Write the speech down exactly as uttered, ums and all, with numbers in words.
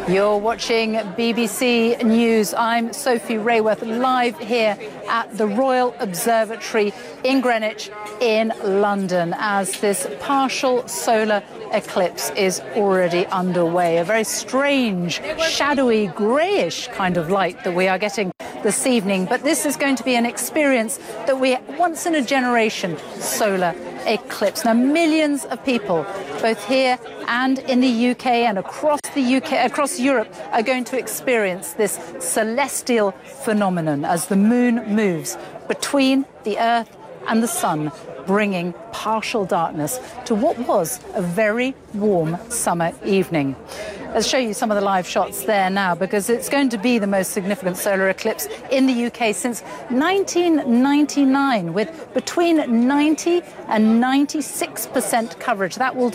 You're watching B B C News. I'm Sophie Rayworth, live here at the Royal Observatory in Greenwich in London as this partial solar eclipse is already underway. A very strange, shadowy, greyish kind of light that we are getting this evening. But this is going to be an experience that we, once in a generation, solar eclipse. Now, millions of people, both here and in the U K and across the U K, across Europe, are going to experience this celestial phenomenon as the moon moves between the Earth and the sun, bringing partial darkness to what was a very warm summer evening. Let's show you some of the live shots there now, because it's going to be the most significant solar eclipse in the U K since nineteen ninety-nine, with between ninety and ninety-six percent coverage. That will